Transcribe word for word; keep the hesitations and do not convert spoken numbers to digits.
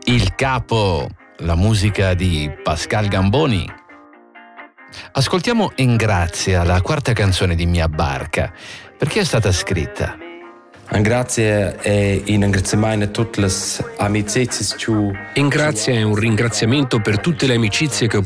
Il Capo, la musica di Pascal Gamboni. Ascoltiamo Engrazia, la quarta canzone di Mia Barca. Perché è stata scritta? Engrazia è un ringraziamento a tutte le amicizie che Engrazia è un ringraziamento per tutte le amicizie che ho